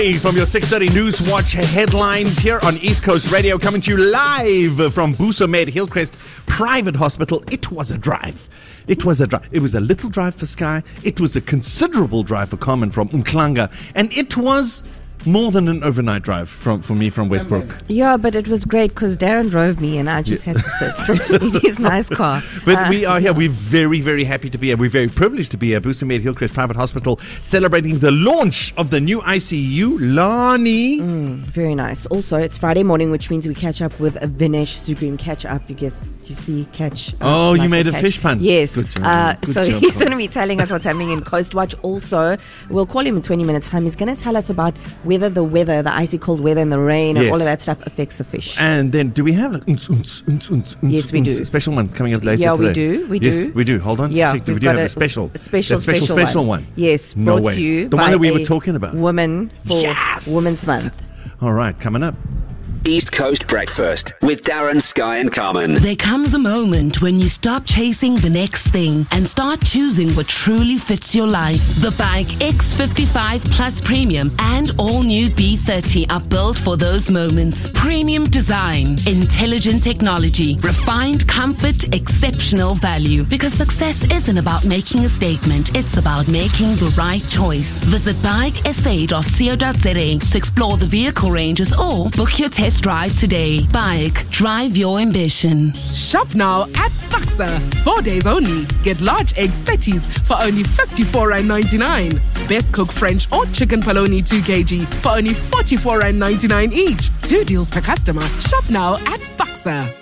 From your 6:30 News Watch headlines here on East Coast Radio, coming to you live from Busomed Hillcrest Private Hospital. It was a drive. It was a little drive for Sky. It was a considerable drive for Carmen from Umhlanga. And it was more than an overnight drive for me from Westbrook. Yeah, but it was great because Darren drove me and I just had to sit in his nice car. But we are here. We're very, very happy to be here. We're very privileged to be here. Busomed Hillcrest Private Hospital celebrating the launch of the new ICU. Lani. Very nice. Also, it's Friday morning, which means we catch up with Vinesh Sugreen. Catch up. You see, catch. You made a fish pun. Yes. Good job. So he's going to be telling us what's happening in Coast Watch. Also, we'll call him in 20 minutes' time. He's going to tell us about whether the icy cold weather and the rain and all of that stuff affects the fish. And then, do we have a Yes, we do. special one coming up later Yeah, today? we do. Yes, we do. Hold on. Yeah, we do have a special one. Yes, No brought way. to you The by one that we were a talking about. Woman for Yes! Women's Month. All right, coming up. East Coast Breakfast with Darren, Sky and Carmen. There comes a moment when you stop chasing the next thing and start choosing what truly fits your life. The Bike X55 Plus Premium and all new B30 are built for those moments. Premium design, intelligent technology, refined comfort, exceptional value. Because success isn't about making a statement, it's about making the right choice. Visit bikesa.co.za to explore the vehicle ranges or book your test drive today. Bike, drive your ambition. Shop now at Faxa. 4 days only. Get large eggs 30s for only R54.99. Best cook French or chicken polony 2 kg for only R44.99 each. 2 deals per customer. Shop now at Faxa.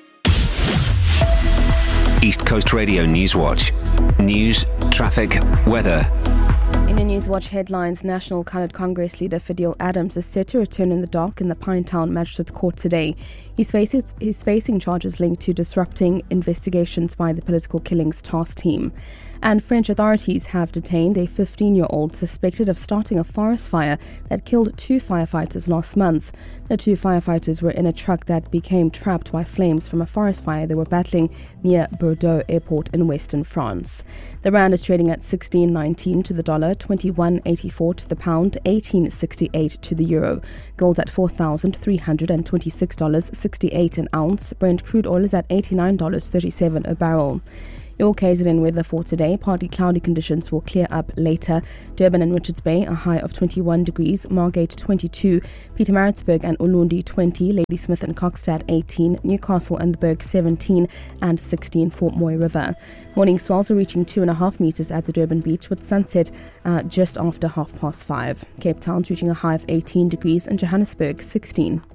East Coast Radio News Watch. News, traffic, weather. In the Newswatch headlines, National Coloured Congress leader Fadil Adams is set to return in the dock in the Pinetown Magistrates Court today. He's facing charges linked to disrupting investigations by the Political Killings Task Team. And French authorities have detained a 15-year-old suspected of starting a forest fire that killed 2 firefighters last month. The 2 firefighters were in a truck that became trapped by flames from a forest fire they were battling near Bordeaux Airport in western France. The rand is trading at 16.19 to the dollar, 21.84 to the pound, 18.68 to the euro. Gold's at $4,326.68 an ounce. Brent crude oil is at $89.37 a barrel. Your KZN weather for today. Partly cloudy conditions will clear up later. Durban and Richards Bay, a high of 21 degrees. Margate 22. Pietermaritzburg and Ulundi 20. Ladysmith and Kokstad 18. Newcastle and the Berg 17 and 16 for Moy River. Morning swells are reaching 2.5 meters at the Durban beach with sunset just after 5:30. Cape Town's reaching a high of 18 degrees and Johannesburg 16.